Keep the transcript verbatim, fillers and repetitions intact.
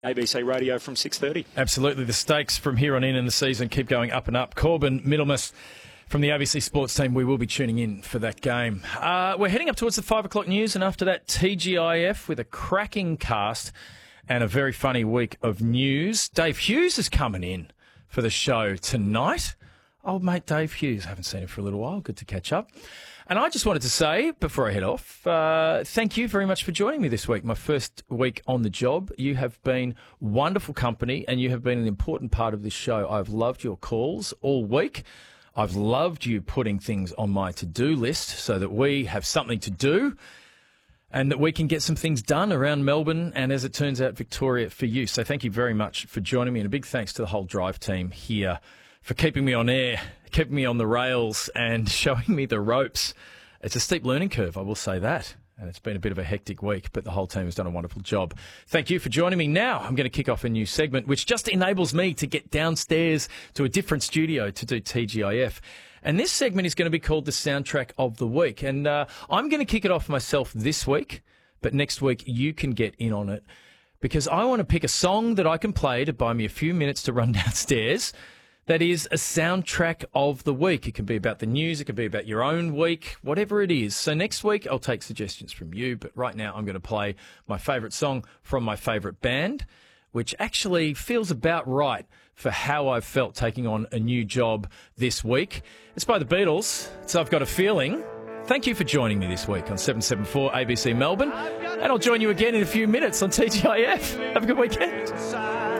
A B C Radio from six thirty. Absolutely. The stakes from here on in in the season keep going up and up. Corbin Middlemas from the A B C Sports team, we will be tuning in for that game. Uh, we're heading up towards the five o'clock news, and after that, T G I F with a cracking cast and a very funny week of news. Dave Hughes is coming in for the show tonight. Old mate Dave Hughes, haven't seen him for a little while. Good to catch up. And I just wanted to say, before I head off, uh, thank you very much for joining me this week. My first week on the job. You have been wonderful company, and you have been an important part of this show. I've loved your calls all week. I've loved you putting things on my to-do list so that we have something to do and that we can get some things done around Melbourne and, as it turns out, Victoria for you. So thank you very much for joining me, and a big thanks to the whole Drive team here for keeping me on air, keeping me on the rails and showing me the ropes. It's a steep learning curve, I will say that. And it's been a bit of a hectic week, but the whole team has done a wonderful job. Thank you for joining me. Now I'm going to kick off a new segment, which just enables me to get downstairs to a different studio to do T G I F. And this segment is going to be called the Soundtrack of the Week. And uh, I'm going to kick it off myself this week, but next week you can get in on it, because I want to pick a song that I can play to buy me a few minutes to run downstairs. That is a soundtrack of the week. It can be about the news. It can be about your own week, whatever it is. So next week, I'll take suggestions from you. But right now, I'm going to play my favourite song from my favourite band, which actually feels about right for how I've felt taking on a new job this week. It's by the Beatles. So I've got a feeling. Thank you for joining me this week on seven seven four A B C Melbourne. And I'll join you again in a few minutes on T G I F. Have a good weekend.